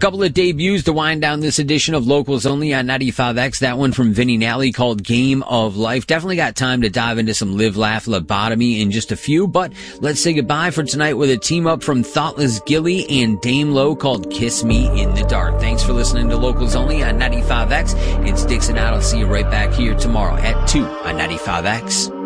couple of debuts to wind down this edition of Locals Only on 95X. That one from Vinnie Nally called Game of Life. Definitely got time to dive into some Live Laugh Lobotomy in just a few, but let's say goodbye for tonight with a team up from Thoughtless Gilly and Dame Low called Kiss Me in the Dark. Thanks for listening to Locals Only on 95X. It's Dixon out. I'll see you right back here tomorrow at 2 on 95X.